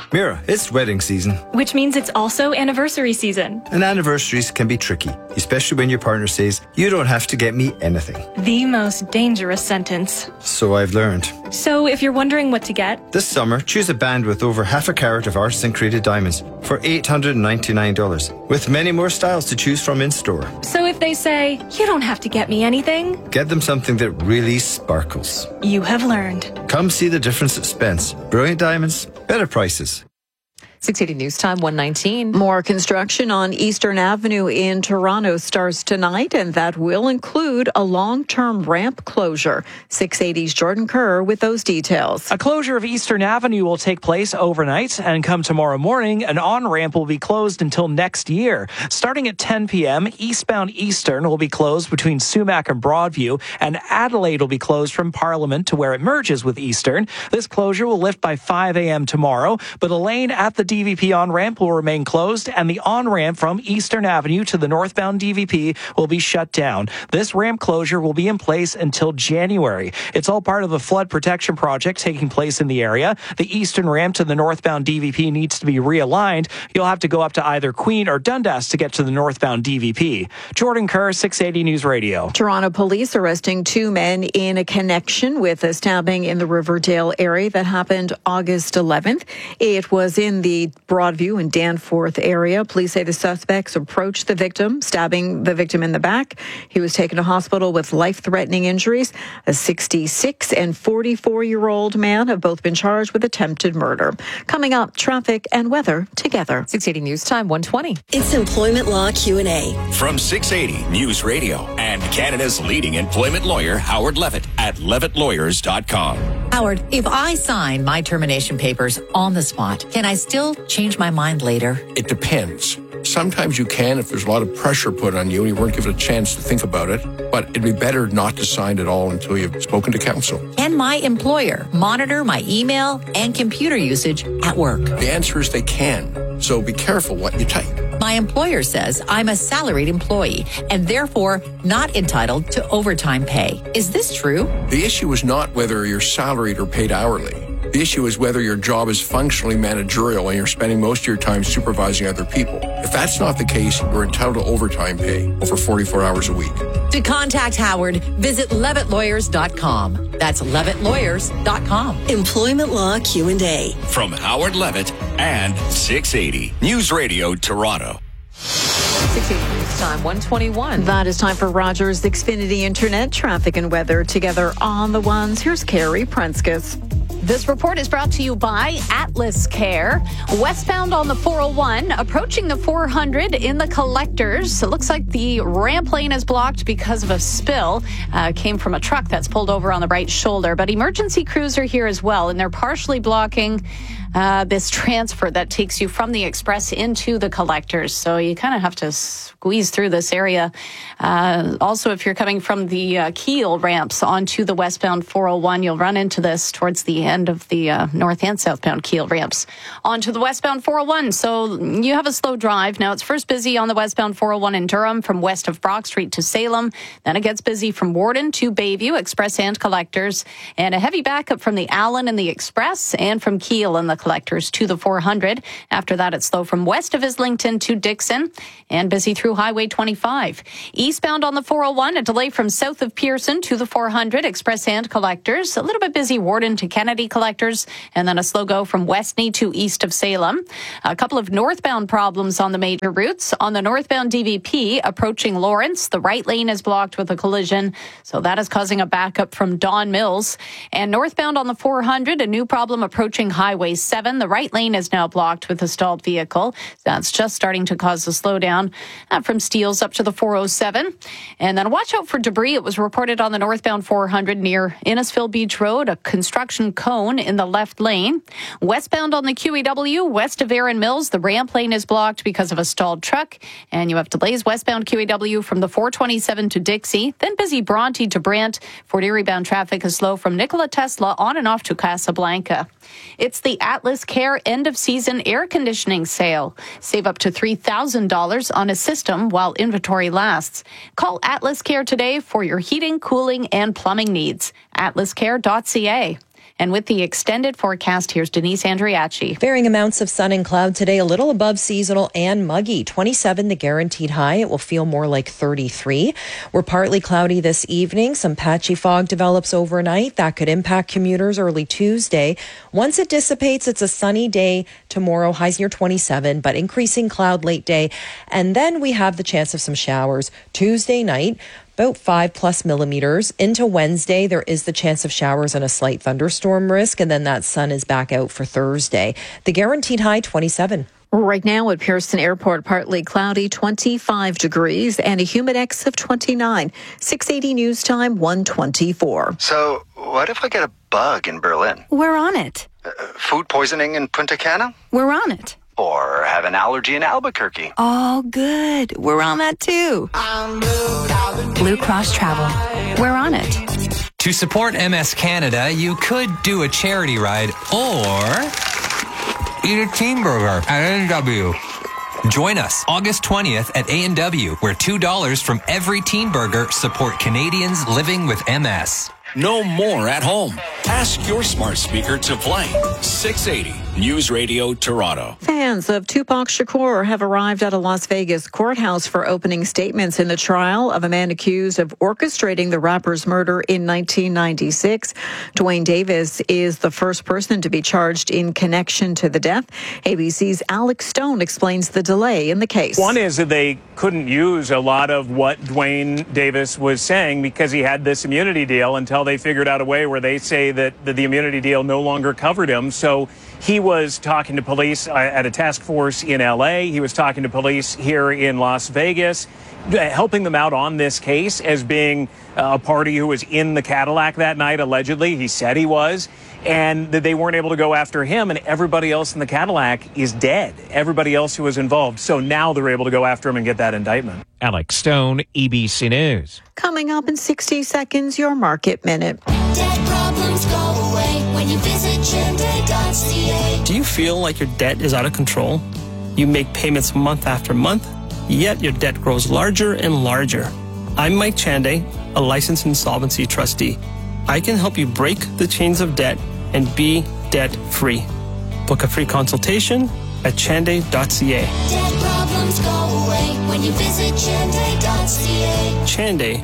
Mira, it's wedding season. Which means it's also anniversary season. And anniversaries can be tricky, especially when your partner says, you don't have to get me anything. The most dangerous sentence. So I've learned. So if you're wondering what to get, this summer, choose a band with over half a carat of artisan-created diamonds for $899, with many more styles to choose from in-store. So if they say, you don't have to get me anything, get them something that really sparkles. You have learned. Come see the difference at Spence. Brilliant diamonds, better prices. 680 News Time, 1:19. More construction on Eastern Avenue in Toronto starts tonight, and that will include a long-term ramp closure. 680's Jordan Kerr with those details. A closure of Eastern Avenue will take place overnight, and come tomorrow morning, an on-ramp will be closed until next year. Starting at 10 p.m., eastbound Eastern will be closed between Sumac and Broadview, and Adelaide will be closed from Parliament to where it merges with Eastern. This closure will lift by 5 a.m. tomorrow, but a lane at the DVP on-ramp will remain closed, and the on-ramp from Eastern Avenue to the northbound DVP will be shut down. This ramp closure will be in place until January. It's all part of the flood protection project taking place in the area. The Eastern ramp to the northbound DVP needs to be realigned. You'll have to go up to either Queen or Dundas to get to the northbound DVP. Jordan Kerr, 680 News Radio. Toronto police arresting 2 men in a connection with a stabbing in the Riverdale area that happened August 11th. It was in the Broadview and Danforth area. Police say the suspects approached the victim, stabbing the victim in the back. He was taken to hospital with life-threatening injuries. A 66 and 44-year-old man have both been charged with attempted murder. Coming up, traffic and weather together. 680 News Time, 1:20. It's Employment Law Q&A. From 680 News Radio and Canada's leading employment lawyer, Howard Levitt at levittlawyers.com. Howard, if I sign my termination papers on the spot, can I still change my mind later? It depends. Sometimes you can if there's a lot of pressure put on you and you weren't given a chance to think about it, but it'd be better not to sign at all until you've spoken to counsel. Can my employer monitor my email and computer usage at work? The answer is they can, so be careful what you type. My employer says I'm a salaried employee and therefore not entitled to overtime pay. Is this true? The issue is not whether you're salaried or paid hourly. The issue is whether your job is functionally managerial and you're spending most of your time supervising other people. If that's not the case, you're entitled to overtime pay over 44 hours a week. To contact Howard, visit levittlawyers.com. That's levittlawyers.com. Employment Law Q&A. From Howard Levitt and 680 News Radio Toronto. 680 News Time, 1:21. That is time for Rogers Xfinity Internet traffic and weather together on the ones. Here's Carrie Prenskus. This report is brought to you by Atlas Care. Westbound on the 401, approaching the 400 in the collectors. It looks like the ramp lane is blocked because of a spill. Came from a truck that's pulled over on the right shoulder. But emergency crews are here as well, and they're partially blocking this transfer that takes you from the express into the collectors. So you kind of have to squeeze through this area. Also, if you're coming from the Keele ramps onto the westbound 401, you'll run into this towards the end of the north and southbound Keele ramps onto the westbound 401. So you have a slow drive. Now it's first busy on the westbound 401 in Durham from west of Brock Street to Salem. Then it gets busy from Warden to Bayview, express and collectors. And a heavy backup from the Allen and the express and from Keele and the collectors to the 400. After that, it's slow from west of Islington to Dixon and busy through Highway 25. Eastbound on the 401, a delay from south of Pearson to the 400, express and collectors. A little bit busy Warden to Kennedy collectors, and then a slow go from Westney to east of Salem. A couple of northbound problems on the major routes. On the northbound DVP, approaching Lawrence, the right lane is blocked with a collision, so that is causing a backup from Don Mills. And northbound on the 400, a new problem approaching Highway 7. The right lane is now blocked with a stalled vehicle. That's just starting to cause a slowdown from Steeles up to the 407. And then watch out for debris. It was reported on the northbound 400 near Innisfil Beach Road, a construction cone in the left lane. Westbound on the QEW, west of Erin Mills, the ramp lane is blocked because of a stalled truck. And you have delays westbound QEW from the 427 to Dixie. Then busy Bronte to Brant. Fort Erie bound traffic is slow from Nikola Tesla on and off to Casablanca. It's the Atlas Care end-of-season air conditioning sale. Save up to $3,000 on a system while inventory lasts. Call Atlas Care today for your heating, cooling, and plumbing needs. atlascare.ca. And with the extended forecast, here's Denise Andriachi. Varying amounts of sun and cloud today, a little above seasonal and muggy. 27 the guaranteed high. It will feel more like 33. We're partly cloudy this evening. Some patchy fog develops overnight. That could impact commuters early Tuesday. Once it dissipates, it's a sunny day tomorrow. Highs near 27, but increasing cloud late day. And then we have the chance of some showers Tuesday night. About 5+ millimeters. Into Wednesday, there is the chance of showers and a slight thunderstorm risk, and then that sun is back out for Thursday. The guaranteed high, 27. Right now at Pearson Airport, partly cloudy, 25 degrees, and a humidex of 29. 680 News Time, 124. So, what if I get a bug in Berlin? We're on it. Food poisoning in Punta Cana? We're on it. Or have an allergy in Albuquerque? Oh, good. We're on that too. Blue Cross Travel. We're on it. To support MS Canada, you could do a charity ride or eat a teen burger at A&W. Join us August 20th at A&W, where $2 from every teen burger support Canadians living with MS. No more at home. Ask your smart speaker to play 680 News Radio Toronto. Fans of Tupac Shakur have arrived at a Las Vegas courthouse for opening statements in the trial of a man accused of orchestrating the rapper's murder in 1996. Dwayne Davis is the first person to be charged in connection to the death. ABC's Alex Stone explains the delay in the case. One is that they couldn't use a lot of what Dwayne Davis was saying because he had this immunity deal until they figured out a way where they say that the immunity deal no longer covered him. So he was talking to police at a task force in L.A. He was talking to police here in Las Vegas, helping them out on this case as being a party who was in the Cadillac that night, allegedly. He said he was, and that they weren't able to go after him, and everybody else in the Cadillac is dead. Everybody else who was involved. So now they're able to go after him and get that indictment. Alex Stone, EBC News. Coming up in 60 seconds, your Market Minute. Debt problems go away when you visit Chande.ca. Do you feel like your debt is out of control? You make payments month after month, yet your debt grows larger and larger. I'm Mike Chande, a licensed insolvency trustee. I can help you break the chains of debt and be debt-free. Book a free consultation at Chande.ca. Debt problems go away when you visit Chande.ca. Chande,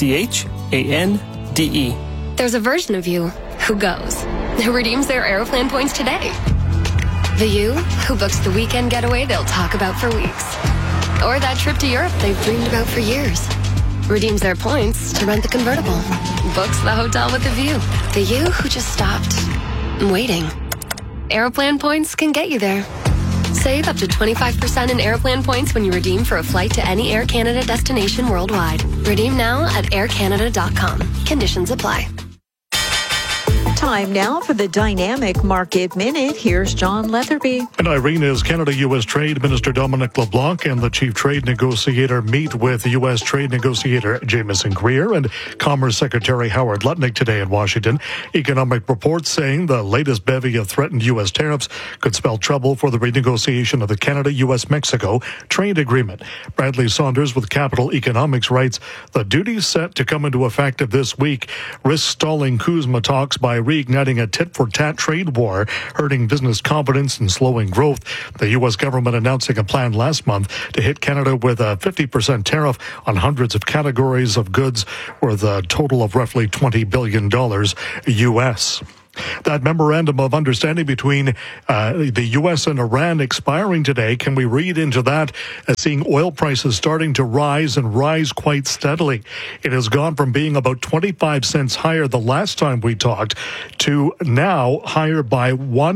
C-H-A-N-D-E. There's a version of you who goes, who redeems their Aeroplan points today. The you who books the weekend getaway they'll talk about for weeks. Or that trip to Europe they've dreamed about for years. Redeems their points to rent the convertible. Books the hotel with a view. The you who just stopped waiting. Aeroplan points can get you there. Save up to 25% in Aeroplan points when you redeem for a flight to any Air Canada destination worldwide. Redeem now at aircanada.com. Conditions apply. Time now for the Dynamic Market Minute. Here's John Leatherby. And Irene, as Canada-U.S. Trade Minister Dominic LeBlanc and the Chief Trade Negotiator meet with U.S. Trade Negotiator Jamieson Greer and Commerce Secretary Howard Lutnick today in Washington. Economic reports saying the latest bevy of threatened U.S. tariffs could spell trouble for the renegotiation of the Canada-U.S.-Mexico trade agreement. Bradley Saunders with Capital Economics writes, the duties set to come into effect this week risk stalling CUSMA talks by reigniting a tit-for-tat trade war, hurting business confidence and slowing growth. The U.S. government announcing a plan last month to hit Canada with a 50% tariff on hundreds of categories of goods worth a total of roughly $20 billion U.S. That memorandum of understanding between the U.S. and Iran expiring today, can we read into that as seeing oil prices starting to rise and rise quite steadily? It has gone from being about 25 cents higher the last time we talked to now higher by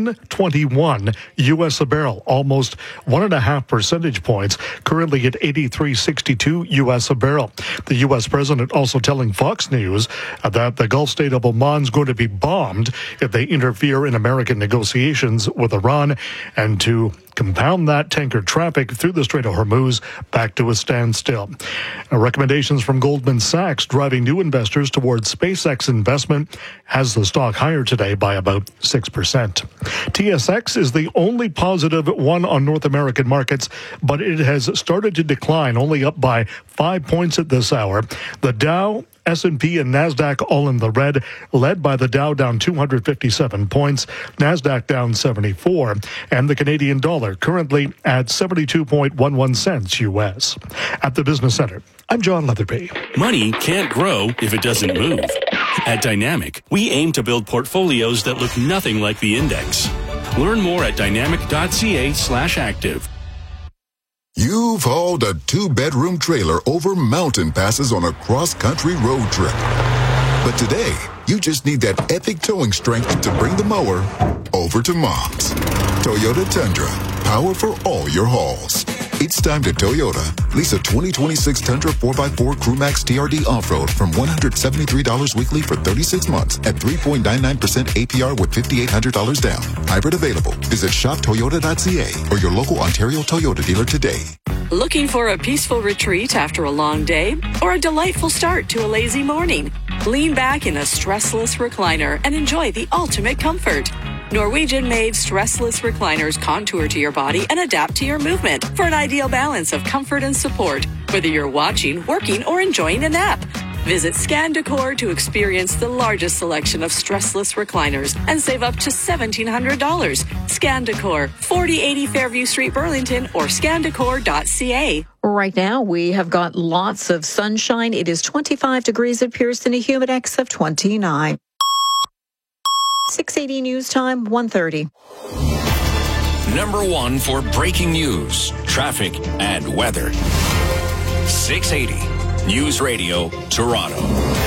121 U.S. a barrel, almost 1.5 percentage points, currently at 83.62 U.S. a barrel. The U.S. president also telling Fox News that the Gulf state of Oman is going to be bombed if they interfere in American negotiations with Iran, and to compound that, tanker traffic through the Strait of Hormuz back to a standstill. Recommendations from Goldman Sachs driving new investors towards SpaceX investment has the stock higher today by about 6%. TSX is the only positive one on North American markets, but it has started to decline, only up by 5 points at this hour. The Dow, S&P and NASDAQ all in the red, led by the Dow down 257 points, NASDAQ down 74, and the Canadian dollar currently at 72.11 cents U.S. At the Business Center, I'm John Leatherby. Money can't grow if it doesn't move. At Dynamic, we aim to build portfolios that look nothing like the index. Learn more at dynamic.ca/active. You've hauled a 2-bedroom trailer over mountain passes on a cross-country road trip. But today, you just need that epic towing strength to bring the mower over to Mom's. Toyota Tundra, power for all your hauls. It's time to Toyota. Lease a 2026 Tundra 4x4 CrewMax TRD Off-Road from $173 weekly for 36 months at 3.99% APR with $5,800 down. Hybrid available. Visit shoptoyota.ca or your local Ontario Toyota dealer today. Looking for a peaceful retreat after a long day or a delightful start to a lazy morning? Lean back in a stressless recliner and enjoy the ultimate comfort. Norwegian-made stressless recliners contour to your body and adapt to your movement for an ideal balance of comfort and support, whether you're watching, working, or enjoying a nap. Visit Scan Decor to experience the largest selection of stressless recliners and save up to $1,700. Scan Decor, 4080 Fairview Street, Burlington, or scandecor.ca. Right now, we have got lots of sunshine. It is 25 degrees at Pearson, a humidex of 29. 680 News Time, 1:30. Number one for breaking news, traffic, and weather. 680 News Radio, Toronto.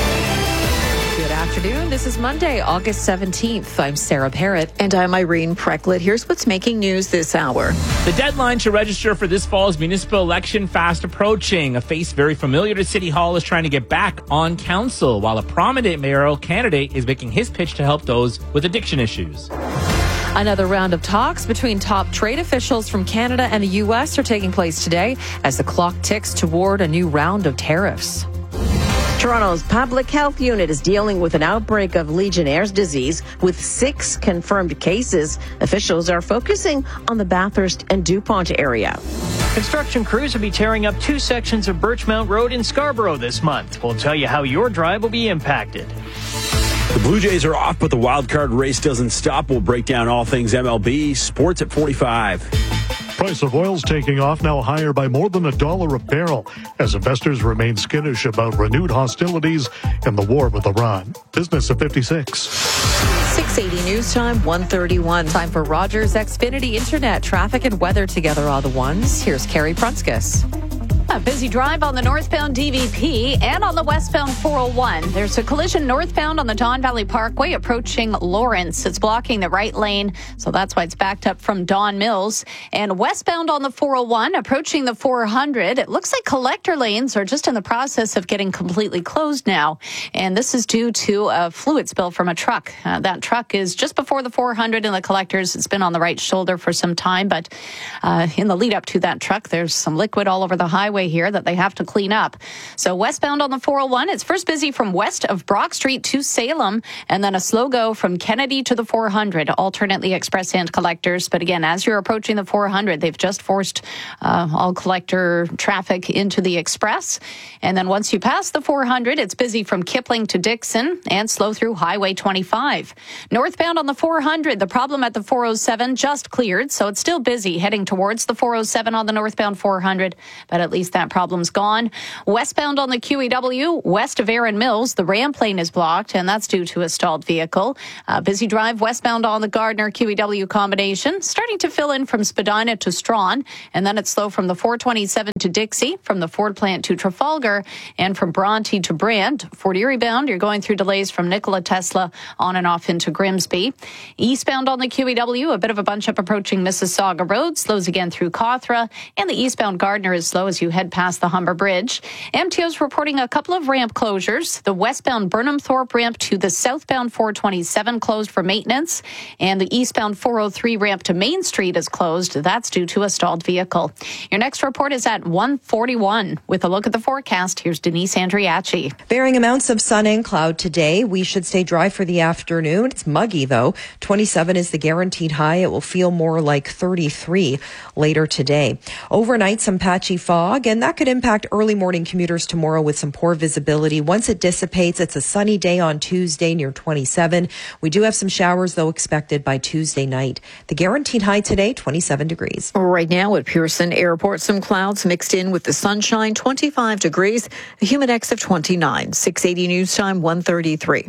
Good afternoon. This is Monday, August 17th. I'm Sarah Parrott. And I'm Irene Precklett. Here's what's making news this hour. The deadline to register for this fall's municipal election fast approaching. A face very familiar to City Hall is trying to get back on council, while a prominent mayoral candidate is making his pitch to help those with addiction issues. Another round of talks between top trade officials from Canada and the U.S. are taking place today as the clock ticks toward a new round of tariffs. Toronto's public health unit is dealing with an outbreak of Legionnaire's disease with 6 confirmed cases. Officials are focusing on the Bathurst and DuPont area. Construction crews will be tearing up 2 sections of Birchmount Road in Scarborough this month. We'll tell you how your drive will be impacted. The Blue Jays are off, but the wild card race doesn't stop. We'll break down all things MLB. Sports at 45. Price of oil's taking off, now higher by more than $1 a barrel as investors remain skittish about renewed hostilities in the war with Iran. Business at 56. 680 News Time, 1:31. Time for Rogers Xfinity Internet. Traffic and weather together are the ones. Here's Carrie Prunskis. A busy drive on the northbound DVP and on the westbound 401. There's a collision northbound on the Don Valley Parkway approaching Lawrence. It's blocking the right lane, so that's why it's backed up from Don Mills. And westbound on the 401 approaching the 400. It looks like collector lanes are just in the process of getting completely closed now. And this is due to a fluid spill from a truck. That truck is just before the 400 and the collectors. It's been on the right shoulder for some time, but in the lead up to that truck, there's some liquid all over the highway here that they have to clean up. So westbound on the 401, it's first busy from west of Brock Street to Salem, and then a slow go from Kennedy to the 400, alternately express and collectors. But again, as you're approaching the 400, they've just forced all collector traffic into the express. And then once you pass the 400, it's busy from Kipling to Dixon and slow through Highway 25. Northbound on the 400, the problem at the 407 just cleared, so it's still busy heading towards the 407 on the northbound 400, but at least that problem's gone. Westbound on the QEW, west of Erin Mills, the ramp lane is blocked, and that's due to a stalled vehicle. Busy drive westbound on the Gardner QEW combination, starting to fill in from Spadina to Strawn, and then it's slow from the 427 to Dixie, from the Ford plant to Trafalgar, and from Bronte to Brand. Fort Erie bound, you're going through delays from Nikola Tesla on and off into Grimsby. Eastbound on the QEW, a bit of a bunch up approaching Mississauga Road, slows again through Cawthra, and the eastbound Gardner is slow as you head head past the Humber Bridge. MTO's reporting a couple of ramp closures. The westbound Burnham-Thorpe ramp to the southbound 427 closed for maintenance, and the eastbound 403 ramp to Main Street is closed. That's due to a stalled vehicle. Your next report is at 1:41. With a look at the forecast, here's Denise Andriachi. Varying amounts of sun and cloud today. We should stay dry for the afternoon. It's muggy, though. 27 is the guaranteed high. It will feel more like 33 later today. Overnight, some patchy fog, and that could impact early morning commuters tomorrow with some poor visibility. Once it dissipates, it's a sunny day on Tuesday near 27. We do have some showers, though, expected by Tuesday night. The guaranteed high today, 27 degrees. Right now at Pearson Airport, some clouds mixed in with the sunshine, 25 degrees, a humidex of 29. 680 News Time, 1:33.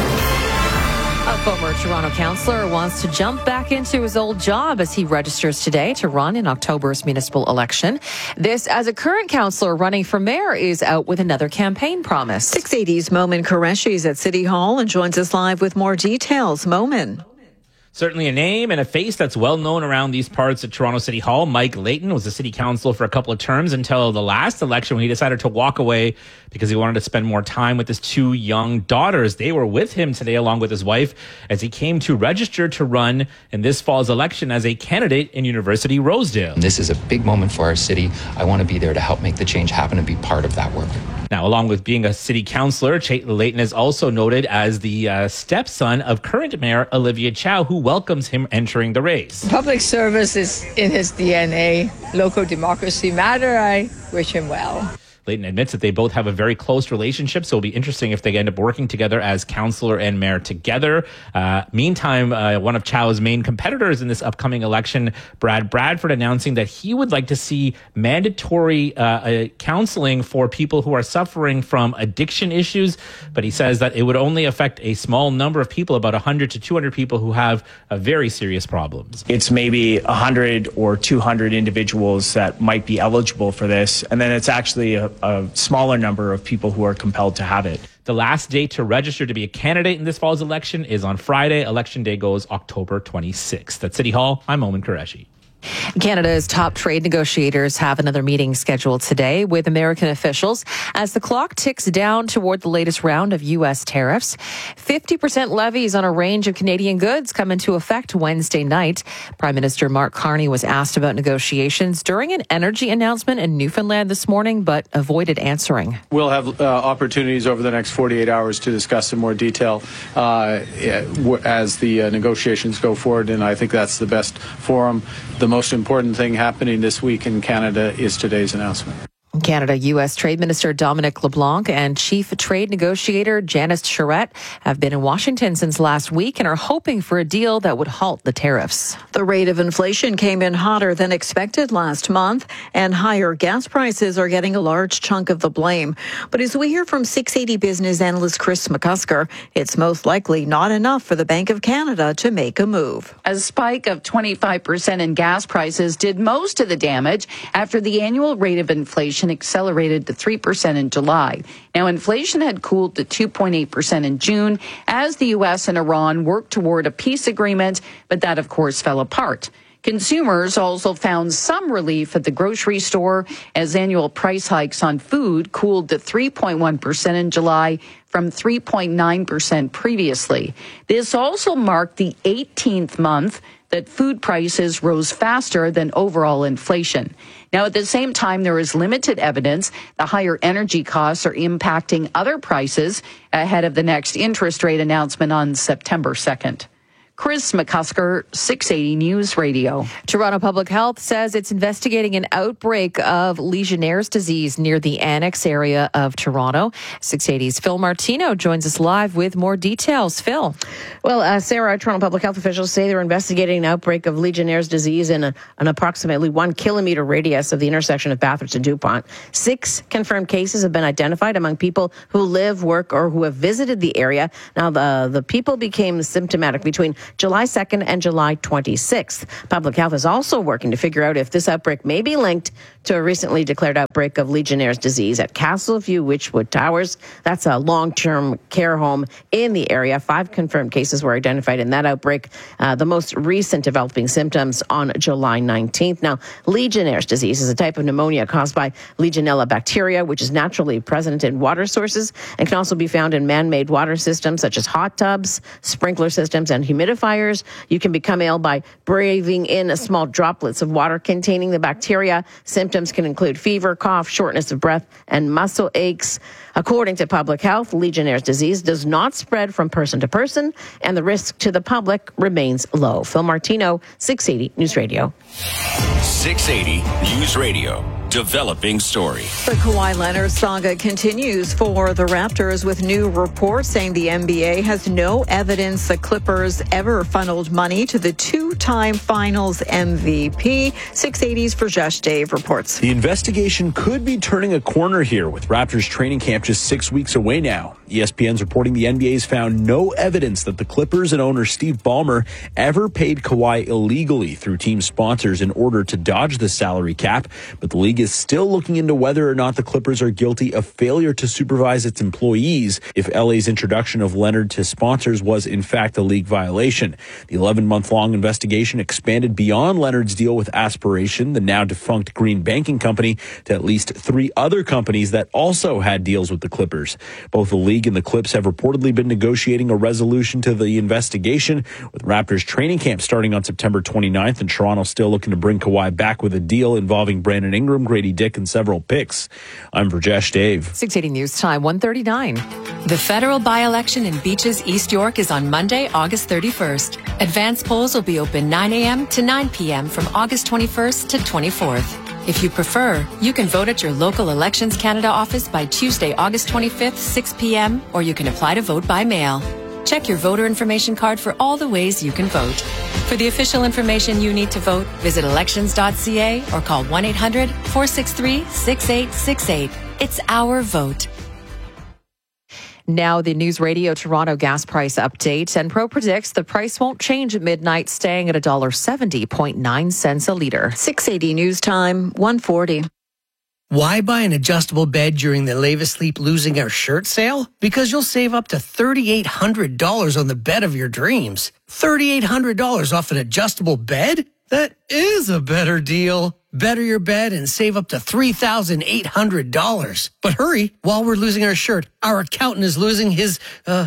A former Toronto councillor wants to jump back into his old job as he registers today to run in October's municipal election. This as a current councillor running for mayor is out with another campaign promise. 680's Momin Qureshi is at City Hall and joins us live with more details. Momin. Certainly a name and a face that's well known around these parts at Toronto City Hall. Mike Layton was a city councilor for a couple of terms until the last election when he decided to walk away because he wanted to spend more time with his two young daughters. They were with him today along with his wife as he came to register to run in this fall's election as a candidate in University Rosedale. This is a big moment for our city. I want to be there to help make the change happen and be part of that work. Now, along with being a city councillor, Layton is also noted as the stepson of current mayor Olivia Chow, who welcomes him entering the race. Public service is in his DNA. Local democracy matter. I wish him well. Layton admits that they both have a very close relationship, so it'll be interesting if they end up working together as councillor and mayor together. Meantime, one of Chow's main competitors in this upcoming election, Brad Bradford, announcing that he would like to see mandatory counseling for people who are suffering from addiction issues, but he says that it would only affect a small number of people, about 100 to 200 people who have very serious problems. It's maybe 100 or 200 individuals that might be eligible for this, and then it's actually a smaller number of people who are compelled to have it. The last date to register to be a candidate in this fall's election is on Friday. Election day goes October 26th. At City Hall, I'm Momin Qureshi. Canada's top trade negotiators have another meeting scheduled today with American officials as the clock ticks down toward the latest round of U.S. tariffs. 50% levies on a range of Canadian goods come into effect Wednesday night. Prime Minister Mark Carney was asked about negotiations during an energy announcement in Newfoundland this morning, but avoided answering. We'll have opportunities over the next 48 hours to discuss in more detail as the negotiations go forward, and I think that's the best forum. The most important thing happening this week in Canada is today's announcement. Canada U.S. Trade Minister Dominic LeBlanc and Chief Trade Negotiator Janice Charette have been in Washington since last week and are hoping for a deal that would halt the tariffs. The rate of inflation came in hotter than expected last month, and higher gas prices are getting a large chunk of the blame. But as we hear from 680 business analyst Chris McCusker, it's most likely not enough for the Bank of Canada to make a move. A spike of 25% in gas prices did most of the damage after the annual rate of inflation accelerated to 3% in July. Now, inflation had cooled to 2.8% in June as the U.S. and Iran worked toward a peace agreement, but that, of course, fell apart. Consumers also found some relief at the grocery store as annual price hikes on food cooled to 3.1% in July from 3.9% previously. This also marked the 18th month that food prices rose faster than overall inflation. Now, at the same time, there is limited evidence the higher energy costs are impacting other prices ahead of the next interest rate announcement on September 2nd. Chris McCusker, 680 News Radio. Toronto Public Health says it's investigating an outbreak of Legionnaire's disease near the Annex area of Toronto. 680's Phil Martino joins us live with more details. Phil. Well, Sarah, Toronto Public Health officials say they're investigating an outbreak of Legionnaire's disease in an approximately 1 kilometer radius of the intersection of Bathurst and DuPont. 6 confirmed cases have been identified among people who live, work, or who have visited the area. Now, the people became symptomatic between July 2nd and July 26th. Public Health is also working to figure out if this outbreak may be linked to a recently declared outbreak of Legionnaire's disease at Castleview Witchwood Towers. That's a long-term care home in the area. 5 confirmed cases were identified in that outbreak, the most recent developing symptoms on July 19th. Now, Legionnaire's disease is a type of pneumonia caused by Legionella bacteria, which is naturally present in water sources and can also be found in man-made water systems such as hot tubs, sprinkler systems, and humidifiers. You can become ill by breathing in small droplets of water containing the bacteria. Symptoms can include fever, cough, shortness of breath, and muscle aches. According to Public Health, Legionnaire's disease does not spread from person to person, and the risk to the public remains low. Phil Martino, 680 News Radio. 680 News Radio. Developing story. The Kawhi Leonard saga continues for the Raptors, with new reports saying the NBA has no evidence the Clippers ever funneled money to the 2-time Finals MVP. 680's Verjesh Dave reports. The investigation could be turning a corner here, with Raptors training camp just 6 weeks away now. ESPN's reporting the NBA's found no evidence that the Clippers and owner Steve Ballmer ever paid Kawhi illegally through team sponsors in order to dodge the salary cap, but the league is still looking into whether or not the Clippers are guilty of failure to supervise its employees if LA's introduction of Leonard to sponsors was in fact a league violation. The 11-month-long investigation expanded beyond Leonard's deal with Aspiration, the now defunct green banking company, to at least 3 other companies that also had deals with the Clippers. Both the league and the Clips have reportedly been negotiating a resolution to the investigation, with Raptors training camp starting on September 29th and Toronto still looking to bring Kawhi back with a deal involving Brandon Ingram, Grady Dick, and several picks. I'm Verjesh Dave. 680 News Time, 1:39. The federal by-election in Beaches, East York is on Monday, August 31st. Advance polls will be open 9 a.m. to 9 p.m. from August 21st to 24th. If you prefer, you can vote at your local Elections Canada office by Tuesday, August 25th, 6 p.m., or you can apply to vote by mail. Check your voter information card for all the ways you can vote. For the official information you need to vote, visit elections.ca or call 1-800-463-6868. It's our vote. Now the News Radio Toronto gas price update. Enpro predicts the price won't change at midnight, staying at $1.70.9 a litre. 680 News Time, 140. Why buy an adjustable bed during the Lave Asleep Losing Our Shirt sale? Because you'll save up to $3,800 on the bed of your dreams. $3,800 off an adjustable bed? That is a better deal. Better your bed and save up to $3,800. But hurry, while we're losing our shirt, our accountant is losing his,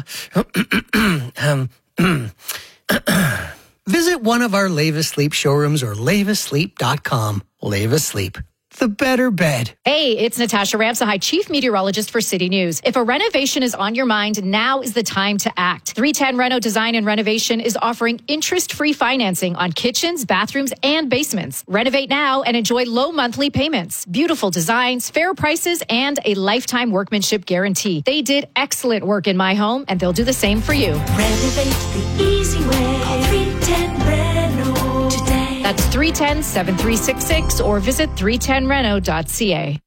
Visit one of our Lave Asleep showrooms or laveasleep.com. Lave Asleep. The better bed. Hey, it's Natasha Ramsahai, Chief Meteorologist for City News. If a renovation is on your mind, now is the time to act. 310 Reno Design and Renovation is offering interest-free financing on kitchens, bathrooms, and basements. Renovate now and enjoy low monthly payments, beautiful designs, fair prices, and a lifetime workmanship guarantee. They did excellent work in my home, and they'll do the same for you. Renovate the easy way. Call 310 Reno today. That's 310-7366 or visit 310reno.ca.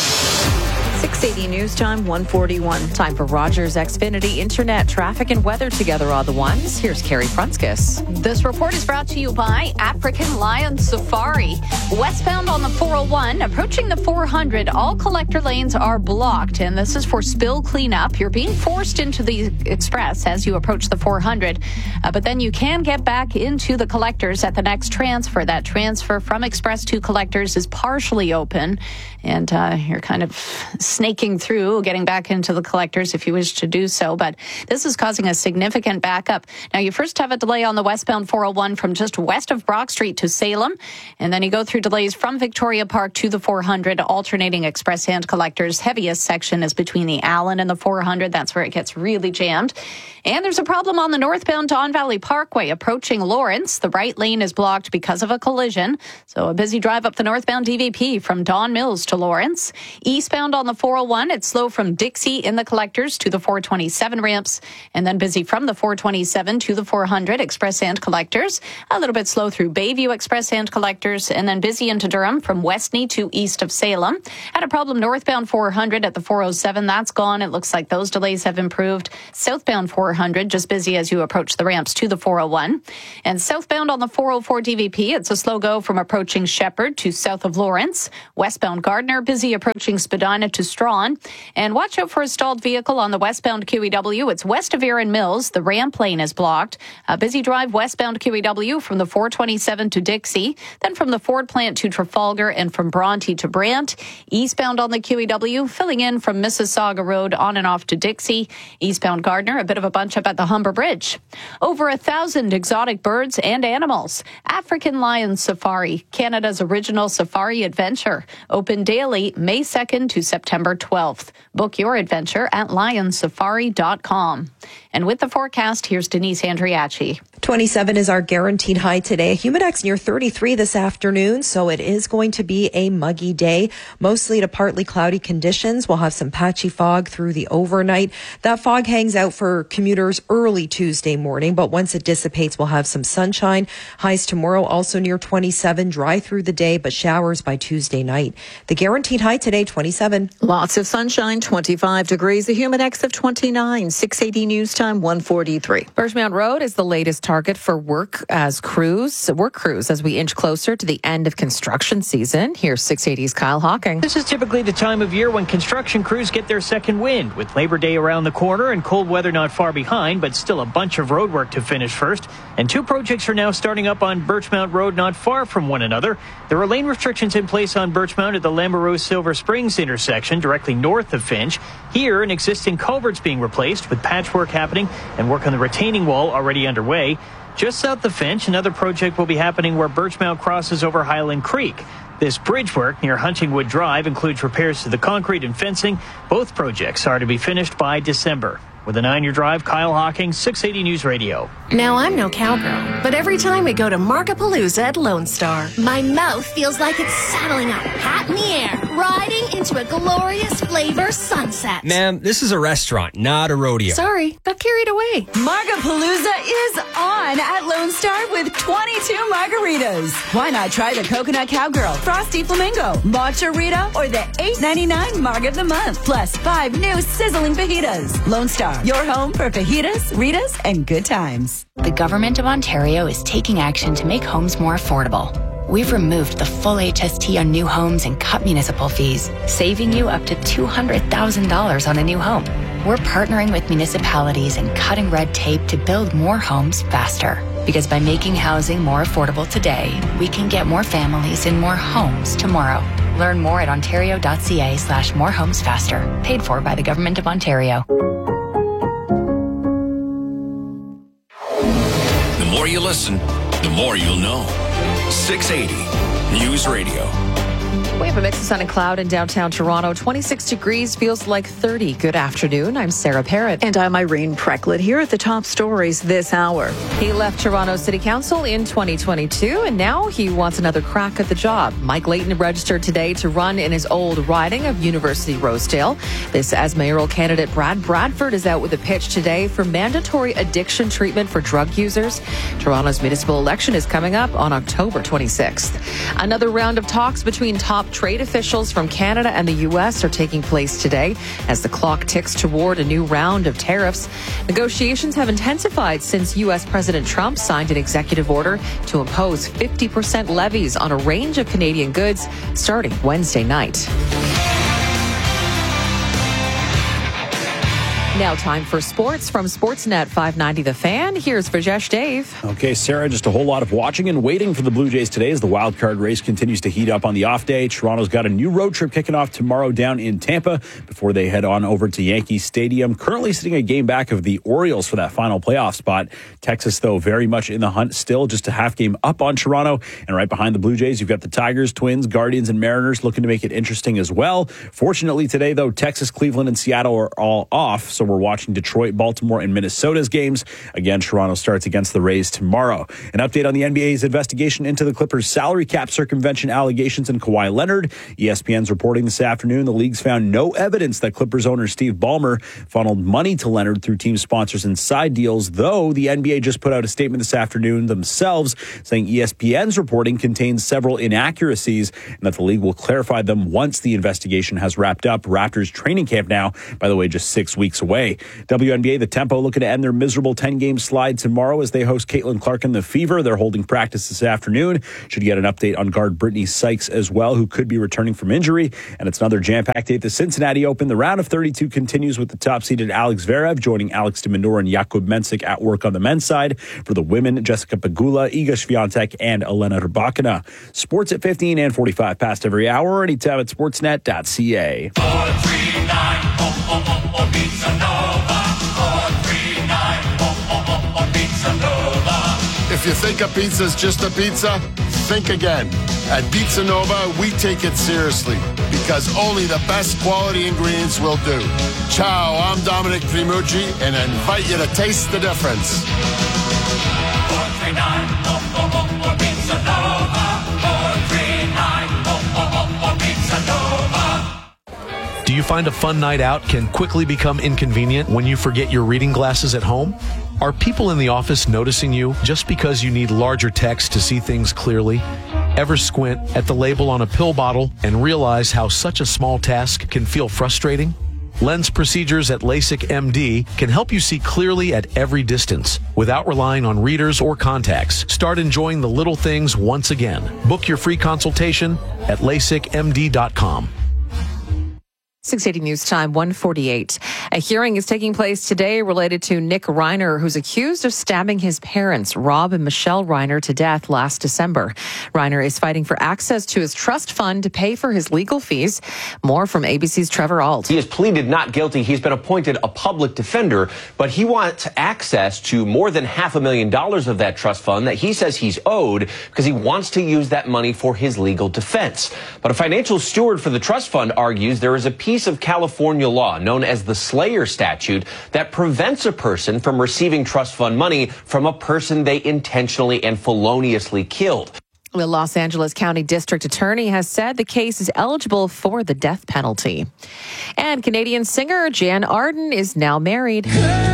680 News Time, 141. Time for Rogers Xfinity Internet traffic and weather together on the ones. Here's Carrie Prunskis. This report is brought to you by African Lion Safari. Westbound on the 401, approaching the 400, all collector lanes are blocked, and this is for spill cleanup. You're being forced into the express as you approach the 400, but then you can get back into the collectors at the next transfer. That transfer from express to collectors is partially open, and you're kind of snaking through, getting back into the collectors if you wish to do so. But this is causing a significant backup. Now, you first have a delay on the westbound 401 from just west of Brock Street to Salem. And then you go through delays from Victoria Park to the 400, alternating express and collectors. Heaviest section is between the Allen and the 400. That's where it gets really jammed. And there's a problem on the northbound Don Valley Parkway approaching Lawrence. The right lane is blocked because of a collision. So a busy drive up the northbound DVP from Don Mills to Lawrence. Eastbound on the 401, it's slow from Dixie in the collectors to the 427 ramps, and then busy from the 427 to the 400 express and collectors. A little bit slow through Bayview express and collectors, and then busy into Durham from Westney to east of Salem. Had a problem northbound 400 at the 407. That's gone. It looks like those delays have improved. Southbound 400 400, just busy as you approach the ramps to the 401. And southbound on the 404 DVP, it's a slow go from approaching Shepherd to south of Lawrence. Westbound Gardner, busy approaching Spadina to Strawn. And watch out for a stalled vehicle on the westbound QEW. It's west of Erin Mills. The ramp lane is blocked. A busy drive westbound QEW from the 427 to Dixie, then from the Ford plant to Trafalgar and from Bronte to Brant. Eastbound on the QEW, filling in from Mississauga Road on and off to Dixie. Eastbound Gardner, a bit of a bunch up at the Humber Bridge. Over 1,000 exotic birds and animals. African Lion Safari, Canada's original safari adventure. Open daily May 2nd to September 12th. Book your adventure at lionsafari.com. And with the forecast, here's Denise Andriachi. 27 is our guaranteed high today. Humidex near 33 this afternoon, so it is going to be a muggy day. Mostly to partly cloudy conditions. We'll have some patchy fog through the overnight. That fog hangs out for commuters early Tuesday morning, but once it dissipates, we'll have some sunshine. Highs tomorrow also near 27, dry through the day, but showers by Tuesday night. The guaranteed high today, 27. Lots of sunshine, 25 degrees. The Humidex of 29. 680 News Time, 1:43. Birchmount Road is the latest target for work crews as we inch closer to the end of construction season. Here's 680's Kyle Hawking. This is typically the time of year when construction crews get their second wind, with Labor Day around the corner and cold weather not far behind, but still a bunch of road work to finish first. And two projects are now starting up on Birchmount Road not far from one another. There are lane restrictions in place on Birchmount at the Lambereau Silver Springs intersection directly north of Finch. Here, an existing culvert's being replaced with patchwork happening and work on the retaining wall already underway. Just south of Finch, another project will be happening where Birchmount crosses over Highland Creek. This bridge work near Huntingwood Drive includes repairs to the concrete and fencing. Both projects are to be finished by December. With a 9-year drive, Kyle Hawking, 680 News Radio. Now, I'm no cowgirl, but every time we go to Markapalooza at Lone Star, my mouth feels like it's saddling up, hat in the air, riding into a glorious flavor sunset. Ma'am, this is a restaurant, not a rodeo. Sorry, got carried away. Markapalooza is on at Lone Star with 22 margaritas. Why not try the Coconut Cowgirl, Frosty Flamingo, Matcha Rita, or the $8.99 Marg of the Month, plus 5 new sizzling fajitas. Lone Star, your home for fajitas, Ritas, and good times. The Government of Ontario is taking action to make homes more affordable. We've removed the full HST on new homes and cut municipal fees, saving you up to $200,000 on a new home. We're partnering with municipalities and cutting red tape to build more homes faster. Because by making housing more affordable today, we can get more families in more homes tomorrow. Learn more at ontario.ca/morehomesfaster. Paid for by the Government of Ontario. The more you listen, the more you'll know. 680 News Radio. We have a mix of sun and cloud in downtown Toronto. 26 degrees, feels like 30. Good afternoon. I'm Sarah Parrott. And I'm Irene Precklett. Here at the top stories this hour. He left Toronto City Council in 2022, and now he wants another crack at the job. Mike Layton registered today to run in his old riding of University Rosedale. This as mayoral candidate Brad Bradford is out with a pitch today for mandatory addiction treatment for drug users. Toronto's municipal election is coming up on October 26th. Another round of talks between top trade officials from Canada and the U.S. are taking place today as the clock ticks toward a new round of tariffs. Negotiations have intensified since U.S. President Trump signed an executive order to impose 50% levies on a range of Canadian goods starting Wednesday night. Now time for sports from Sportsnet 590 The Fan. Here's Vajesh Dave. Okay, Sarah, just a whole lot of watching and waiting for the Blue Jays today as the wild card race continues to heat up on the off day. Toronto's got a new road trip kicking off tomorrow down in Tampa before they head on over to Yankee Stadium. Currently sitting a game back of the Orioles for that final playoff spot. Texas, though, very much in the hunt still, just a half game up on Toronto. And right behind the Blue Jays, you've got the Tigers, Twins, Guardians, and Mariners looking to make it interesting as well. Fortunately today, though, Texas, Cleveland, and Seattle are all off, so we're watching Detroit, Baltimore, and Minnesota's games. Again, Toronto starts against the Rays tomorrow. An update on the NBA's investigation into the Clippers' salary cap circumvention allegations and Kawhi Leonard. ESPN's reporting this afternoon the league's found no evidence that Clippers owner Steve Ballmer funneled money to Leonard through team sponsors and side deals, though the NBA just put out a statement this afternoon themselves saying ESPN's reporting contains several inaccuracies and that the league will clarify them once the investigation has wrapped up. Raptors training camp now, by the way, just 6 weeks away. away. WNBA, the Tempo looking to end their miserable 10-game slide tomorrow as they host Caitlin Clark and the Fever. They're holding practice this afternoon. Should get an update on guard Brittany Sykes as well, who could be returning from injury. And it's another jam-packed day at the Cincinnati Open. The round of 32 continues with the top-seeded Alex Zverev joining Alex de Minaur and Jakub Mensik at work on the men's side. For the women, Jessica Pegula, Iga Swiatek, and Elena Rybakina. Sports at 15 and 45 past every hour, anytime at sportsnet.ca. 439 Pizza Nova. 439 Pizza Nova. If you think a pizza's just a pizza, think again. At Pizza Nova, we take it seriously because only the best quality ingredients will do. Ciao, I'm Dominic Primucci, and I invite you to taste the difference. 439 Pizza Nova. 439 Pizza Nova. Do you find a fun night out can quickly become inconvenient when you forget your reading glasses at home? Are people in the office noticing you just because you need larger text to see things clearly? Ever squint at the label on a pill bottle and realize how such a small task can feel frustrating? Lens procedures at LASIK MD can help you see clearly at every distance without relying on readers or contacts. Start enjoying the little things once again. Book your free consultation at LASIKMD.com. 680 News Time, 1:48. A hearing is taking place today related to Nick Reiner, who's accused of stabbing his parents, Rob and Michelle Reiner, to death last December. Reiner is fighting for access to his trust fund to pay for his legal fees. More from ABC's Trevor Ault. He has pleaded not guilty. He's been appointed a public defender, but he wants access to more than $500,000 of that trust fund that he says he's owed because he wants to use that money for his legal defense. But a financial steward for the trust fund argues there is a piece of California law known as the Slayer statute that prevents a person from receiving trust fund money from a person they intentionally and feloniously killed. The Los Angeles County District Attorney has said the case is eligible for the death penalty. And Canadian singer Jan Arden is now married.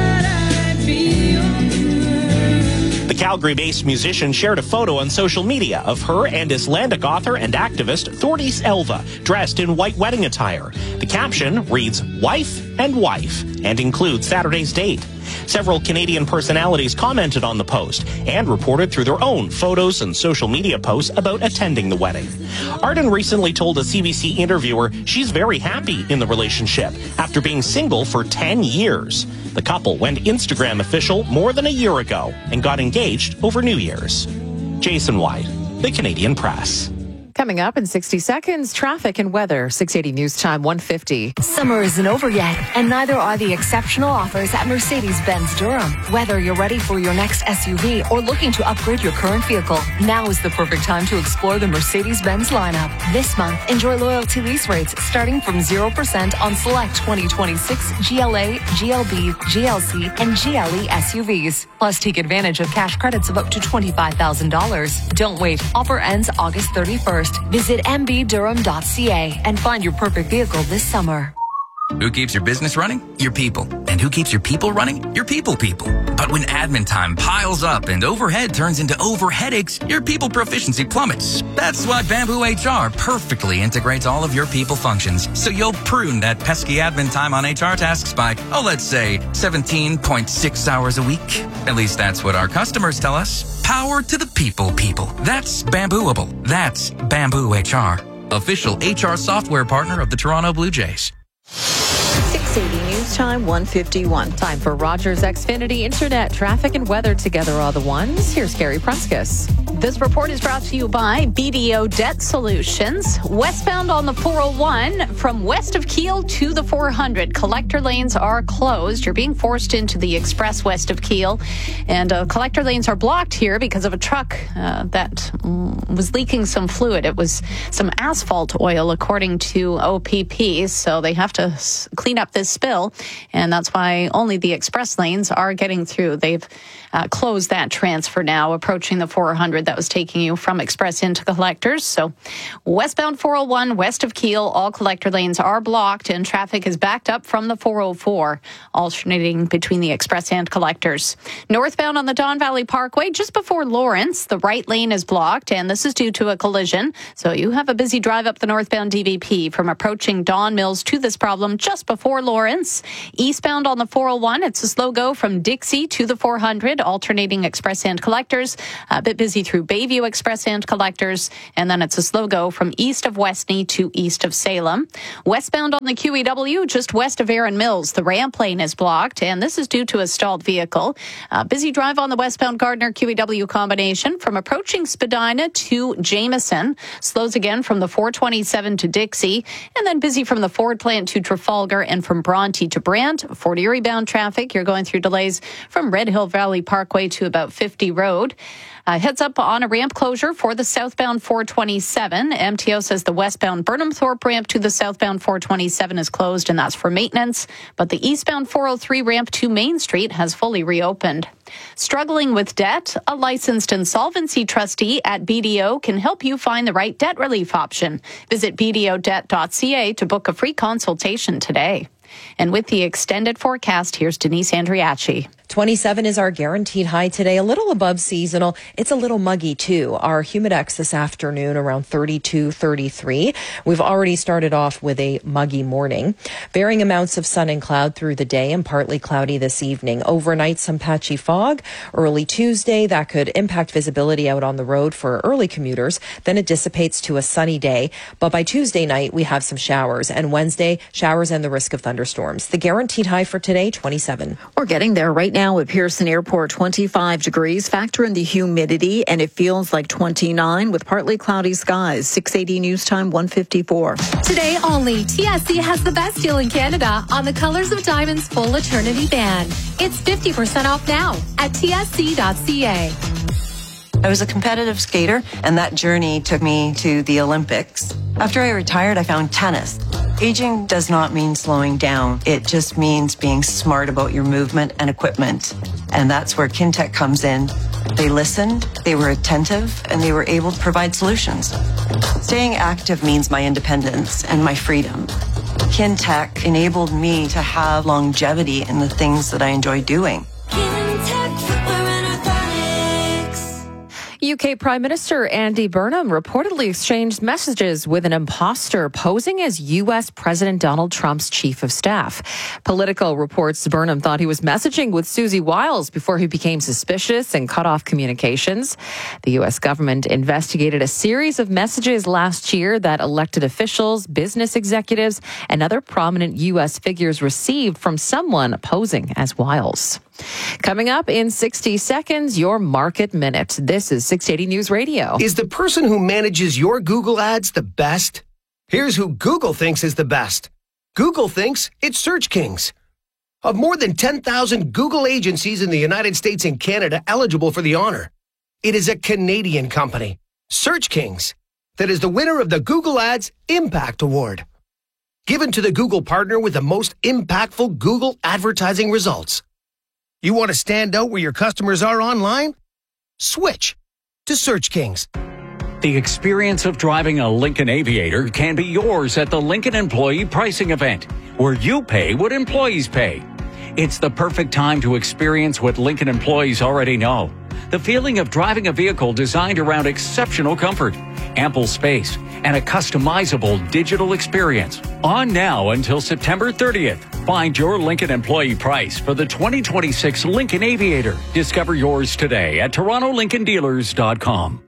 The Calgary-based musician shared a photo on social media of her and Icelandic author and activist Thordís Elva dressed in white wedding attire. The caption reads, "Wife and wife," and includes Saturday's date. Several Canadian personalities commented on the post and reported through their own photos and social media posts about attending the wedding. Arden recently told a CBC interviewer she's very happy in the relationship after being single for 10 years. The couple went Instagram official more than a year ago and got engaged over New Year's. Jason White, The Canadian Press. Coming up in 60 seconds, traffic and weather. 680 News Time, 1:50. Summer isn't over yet, and neither are the exceptional offers at Mercedes-Benz Durham. Whether you're ready for your next SUV or looking to upgrade your current vehicle, now is the perfect time to explore the Mercedes-Benz lineup. This month, enjoy loyalty lease rates starting from 0% on select 2026 GLA, GLB, GLC, and GLE SUVs. Plus, take advantage of cash credits of up to $25,000. Don't wait. Offer ends August 31st. Visit mbdurham.ca and find your perfect vehicle this summer. Who keeps your business running? Your people. And who keeps your people running? Your people. But when admin time piles up and overhead turns into overheadaches, your people proficiency plummets. That's why Bamboo HR perfectly integrates all of your people functions. So you'll prune that pesky admin time on HR tasks by, let's say 17.6 hours a week. At least that's what our customers tell us. Power to the people. That's Bambooable. That's Bamboo HR. Official HR software partner of the Toronto Blue Jays. 680 News Time, 1:51. Time for Rogers Xfinity Internet. Traffic and weather together are the ones. Here's Carrie Pruskus. This report is brought to you by BDO Debt Solutions. Westbound on the 401 from west of Kiel to the 400. Collector lanes are closed. You're being forced into the express west of Kiel. And collector lanes are blocked here because of a truck that was leaking some fluid. It was some asphalt oil, according to OPP. So they have to clean up this spill. And that's why only the express lanes are getting through. They've closed that transfer now, approaching the 400. that was taking you from Express into Collectors. So westbound 401 west of Kiel, all collector lanes are blocked and traffic is backed up from the 404, alternating between the Express and Collectors. Northbound on the Don Valley Parkway, just before Lawrence, the right lane is blocked, and this is due to a collision. So you have a busy drive up the northbound DVP from approaching Don Mills to this problem just before Lawrence. Eastbound on the 401, it's a slow go from Dixie to the 400, alternating Express and Collectors. A bit busy through Bayview Express and Collectors, and then it's a slow go from east of Westney to east of Salem. Westbound on the QEW, just west of Erin Mills, the ramp lane is blocked, and this is due to a stalled vehicle. Busy drive on the westbound Gardner QEW combination from approaching Spadina to Jameson. Slows again from the 427 to Dixie, and then busy from the Ford plant to Trafalgar and from Bronte to Brant. Fort Erie bound traffic, you're going through delays from Red Hill Valley Parkway to about 50 Road. Heads up on a ramp closure for the southbound 427. MTO says the westbound Burnham Thorpe ramp to the southbound 427 is closed, and that's for maintenance. But the eastbound 403 ramp to Main Street has fully reopened. Struggling with debt? A licensed insolvency trustee at BDO can help you find the right debt relief option. Visit bdodebt.ca to book a free consultation today. And with the extended forecast, here's Denise Andriachi. 27 is our guaranteed high today, a little above seasonal. It's a little muggy too. Our humidex this afternoon around 32, 33. We've already started off with a muggy morning. Varying amounts of sun and cloud through the day and partly cloudy this evening. Overnight, some patchy fog. Early Tuesday, that could impact visibility out on the road for early commuters. Then it dissipates to a sunny day. But by Tuesday night, we have some showers. And Wednesday, showers and the risk of thunderstorms. The guaranteed high for today, 27. We're getting there right now at Pearson Airport, 25 degrees. Factor in the humidity, and it feels like 29 with partly cloudy skies. 680 News Time, 154. Today only, TSC has the best deal in Canada on the Colors of Diamonds Full Eternity Band. It's 50% off now at tsc.ca. I was a competitive skater, and that journey took me to the Olympics. After I retired, I found tennis. Aging does not mean slowing down. It just means being smart about your movement and equipment. And that's where Kintec comes in. They listened, they were attentive, and they were able to provide solutions. Staying active means my independence and my freedom. Kintec enabled me to have longevity in the things that I enjoy doing. UK Prime Minister Andy Burnham reportedly exchanged messages with an imposter posing as U.S. President Donald Trump's chief of staff. Politico reports Burnham thought he was messaging with Susie Wiles before he became suspicious and cut off communications. The U.S. government investigated a series of messages last year that elected officials, business executives, and other prominent U.S. figures received from someone posing as Wiles. Coming up in 60 seconds, your Market Minute. This is 680 News Radio. Is the person who manages your Google ads the best? Here's who Google thinks is the best. Google thinks it's Search Kings. Of more than 10,000 Google agencies in the United States and Canada eligible for the honor, it is a Canadian company, Search Kings, that is the winner of the Google Ads Impact Award, given to the Google partner with the most impactful Google advertising results. You want to stand out where your customers are online? Switch to Search Kings. The experience of driving a Lincoln Aviator can be yours at the Lincoln Employee Pricing Event, where you pay what employees pay. It's the perfect time to experience what Lincoln employees already know. The feeling of driving a vehicle designed around exceptional comfort, ample space, and a customizable digital experience. On now until September 30th. Find your Lincoln employee price for the 2026 Lincoln Aviator. Discover yours today at TorontoLincolnDealers.com.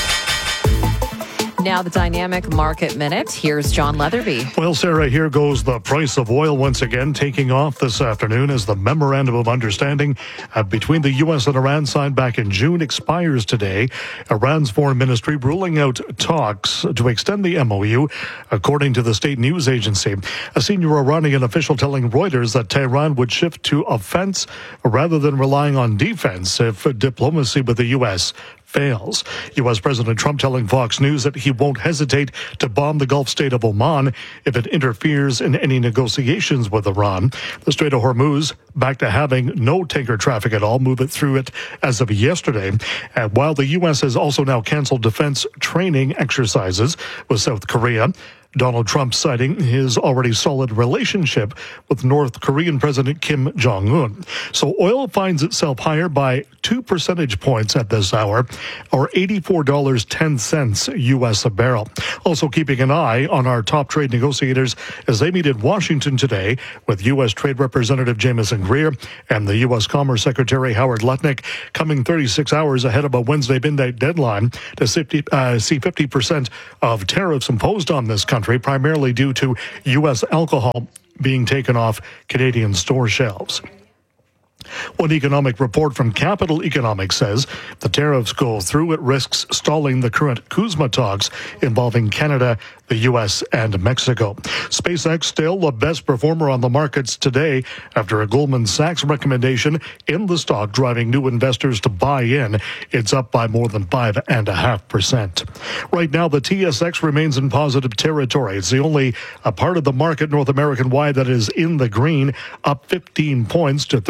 Now the Dynamic Market Minute. Here's John Leatherby. Well, Sarah, here goes the price of oil once again taking off this afternoon as the Memorandum of Understanding between the U.S. and Iran signed back in June expires today. Iran's foreign ministry ruling out talks to extend the MOU, according to the state news agency. A senior Iranian official telling Reuters that Tehran would shift to offense rather than relying on defense if diplomacy with the U.S. fails. U.S. President Trump telling Fox News that he won't hesitate to bomb the Gulf state of Oman if it interferes in any negotiations with Iran. The Strait of Hormuz back to having no tanker traffic at all, move it through it as of yesterday. And while the U.S. has also now canceled defense training exercises with South Korea, Donald Trump citing his already solid relationship with North Korean President Kim Jong-un. So oil finds itself higher by 2 percentage points at this hour, or $84.10 U.S. a barrel. Also keeping an eye on our top trade negotiators as they meet in Washington today with U.S. Trade Representative Jamieson Greer and the U.S. Commerce Secretary Howard Lutnick, coming 36 hours ahead of a Wednesday midnight deadline to see 50% of tariffs imposed on this country, primarily due to U.S. alcohol being taken off Canadian store shelves. One economic report from Capital Economics says the tariffs go through, it risks stalling the current CUSMA talks involving Canada, the U.S., and Mexico. SpaceX still the best performer on the markets today after a Goldman Sachs recommendation in the stock driving new investors to buy in. It's up by more than 5.5%. Right now, the TSX remains in positive territory. It's the only part of the market North American-wide that is in the green, up 15 points to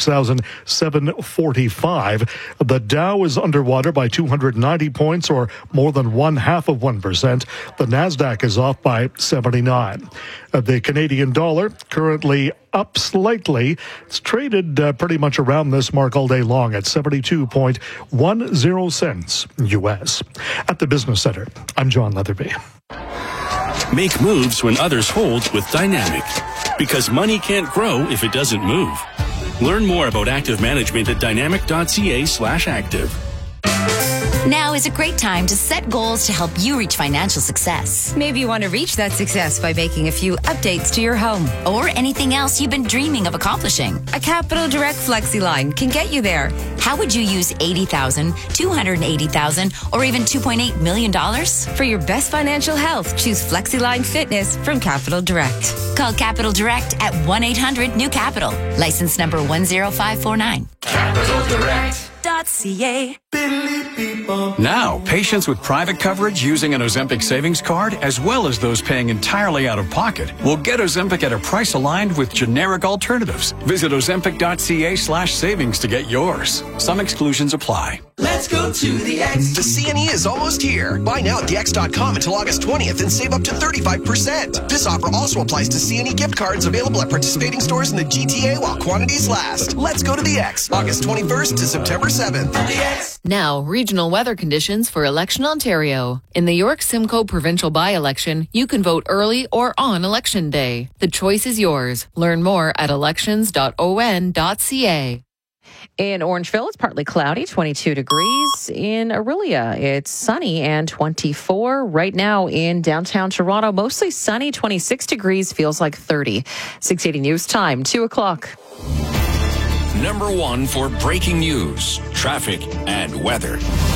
36,745. The Dow is underwater by 290 points, or more than 0.5%. The Nasdaq is off by 79. The Canadian dollar currently up slightly. It's traded pretty much around this mark all day long at 72.10 cents U.S. At the Business Center, I'm John Leatherby. Make moves when others hold with Dynamic, because money can't grow if it doesn't move. Learn more about active management at dynamic.ca/active. Now is a great time to set goals to help you reach financial success. Maybe you want to reach that success by making a few updates to your home or anything else you've been dreaming of accomplishing. A Capital Direct FlexiLine can get you there. How would you use $80,000, $280,000, or even $2.8 million? For your best financial health, choose FlexiLine Fitness from Capital Direct. Call Capital Direct at 1-800-NEW-CAPITAL. License number 10549. CapitalDirect.ca. Now, patients with private coverage using an Ozempic savings card, as well as those paying entirely out of pocket, will get Ozempic at a price aligned with generic alternatives. Visit Ozempic.ca/savings to get yours. Some exclusions apply. Let's go to the X. The CNE is almost here. Buy now at thex.com until August 20th and save up to 35%. This offer also applies to CNE gift cards available at participating stores in the GTA while quantities last. Let's go to the X. August 21st to September 7th. The X. Now, regional weather conditions for Election Ontario. In the York Simcoe provincial by-election, you can vote early or on Election Day. The choice is yours. Learn more at elections.on.ca. In Orangeville, it's partly cloudy, 22 degrees. In Orillia, it's sunny and 24. Right now in downtown Toronto, mostly sunny, 26 degrees, feels like 30. 680 News Time, 2 o'clock. Number one for breaking news, traffic, and weather.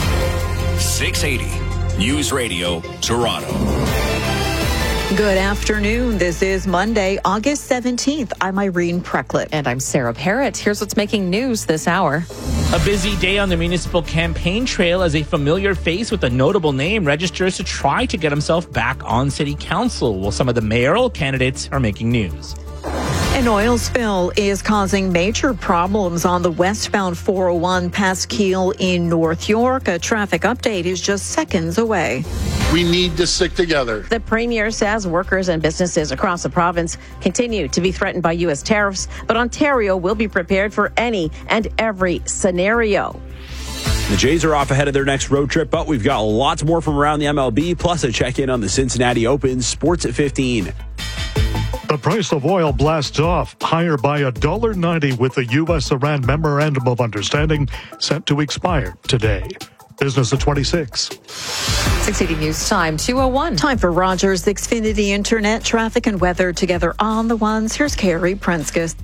680 News Radio, Toronto. Good afternoon. This is Monday, August 17th. I'm Irene Precklett. And I'm Sarah Parrott. Here's what's making news this hour. A busy day on the municipal campaign trail as a familiar face with a notable name registers to try to get himself back on city council, while some of the mayoral candidates are making news. An oil spill is causing major problems on the westbound 401 past Keele in North York. A traffic update is just seconds away. We need to stick together. The Premier says workers and businesses across the province continue to be threatened by U.S. tariffs, but Ontario will be prepared for any and every scenario. The Jays are off ahead of their next road trip, but we've got lots more from around the MLB, plus a check-in on the Cincinnati Open. Sports at 15. The price of oil blasts off, higher by $1.90 with the U.S.-Iran Memorandum of Understanding set to expire today. Business at 26. 680 News Time, 2:01. Time for Rogers Xfinity Internet, traffic and weather together on the ones. Here's Carrie Prenskus.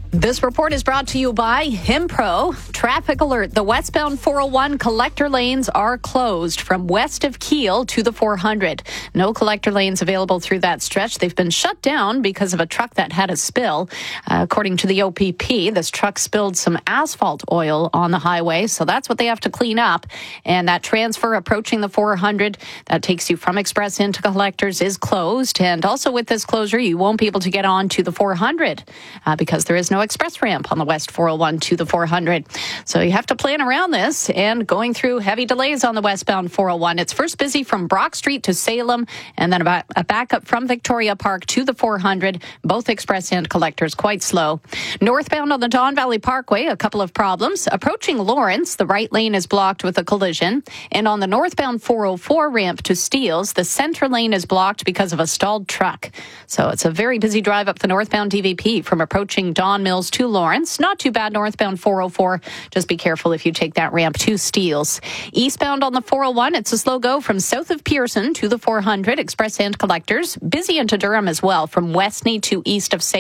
This report is brought to you by Himpro. Traffic alert. The westbound 401 collector lanes are closed from west of Kiel to the 400. No collector lanes available through that stretch. They've been shut down because of a truck that had a spill. According to the OPP, this truck spilled some asphalt oil on the highway, so that's what they have to clean up. And that transfer approaching the 400 that takes you from Express into collectors is closed. And also with this closure, you won't be able to get on to the 400 because there is no express ramp on the West 401 to the 400. So you have to plan around this and going through heavy delays on the westbound 401. It's first busy from Brock Street to Salem and then about a backup from Victoria Park to the 400. Both express and collectors quite slow. Northbound on the Don Valley Parkway, a couple of problems. Approaching Lawrence, the right lane is blocked with a collision. And on the northbound 404 ramp to Steeles, the center lane is blocked because of a stalled truck. So it's a very busy drive up the northbound DVP from approaching Don Mills to Lawrence. Not too bad northbound 404. Just be careful if you take that ramp to Steeles. Eastbound on the 401, it's a slow go from south of Pearson to the 400, express and collectors. Busy into Durham as well from Westney to east of Salem.